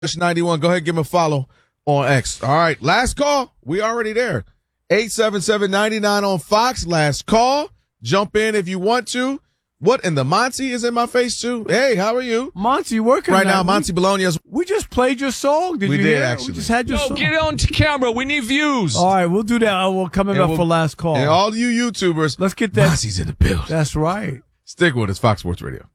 91. Go ahead and give him a follow on X. All right. Last call. We already there. 877-99 on Fox. Last call. Jump in if you want to. What in the Monty is in my face too? Hey, how are you? Monty, you working right now? Monty Bologna's. We just played your song. Did we you did hear? actually. We just had your song. Get on to camera. We need views. All right, we'll do that. We'll come up for last call. And all you YouTubers. Let's get that. Monty's in the building. That's right. Stick with us, Fox Sports Radio.